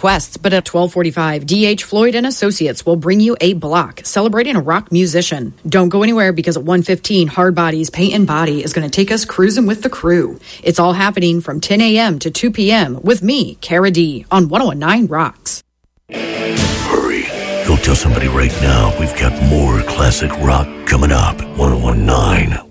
requests, but at 12:45, D.H. Floyd and Associates will bring you A Block, celebrating a rock musician. Don't go anywhere because at 1:15, Hard Bodies Paint and Body is going to take us cruising with the crew. It's all happening from 10 a.m. to 2 p.m. with me, Kara D, on 101.9 Rocks. Hurry. Go tell somebody right now we've got more classic rock coming up. 101.9